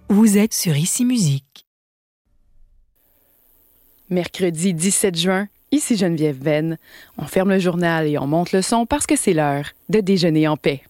Vous êtes sur Ici Musique. Mercredi 17 juin, ici Geneviève Venn. On ferme le journal et on monte le son parce que c'est l'heure de déjeuner en paix.